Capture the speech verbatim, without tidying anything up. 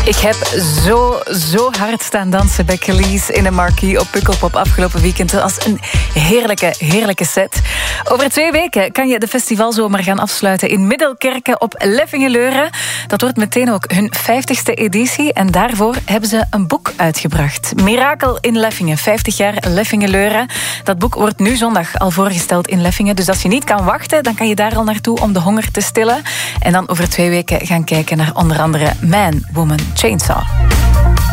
Ik heb zo, zo hard staan dansen bij Khalees in de Marquee op Pukkelpop afgelopen weekend. Dat was een heerlijke, heerlijke set. Over twee weken kan je de festivalzomer gaan afsluiten in Middelkerke op Leffingeleuren. Dat wordt meteen ook hun vijftigste editie en daarvoor hebben ze een boek uitgebracht. Mirakel in Leffingen, vijftig jaar Leffingeleuren. Dat boek wordt nu zondag al voorgesteld in Leffingen. Dus als je niet kan wachten, dan kan je daar al naartoe om de honger te stillen. En dan over twee weken gaan kijken naar onder andere Man, Woman, Chainsaw.